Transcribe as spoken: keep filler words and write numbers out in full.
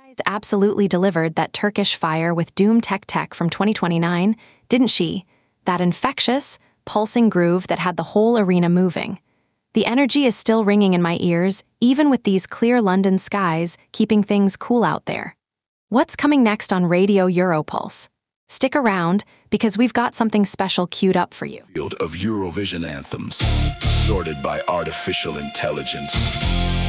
Skies absolutely delivered that Turkish fire with Doom Tech Tech from twenty twenty-nine, didn't she? That infectious, pulsing groove that had the whole arena moving. The energy is still ringing in my ears, even with these clear London skies keeping things cool out there. What's coming next on Radio Europulse? Stick around, because we've got something special queued up for you. Field of Eurovision anthems, sorted by artificial intelligence.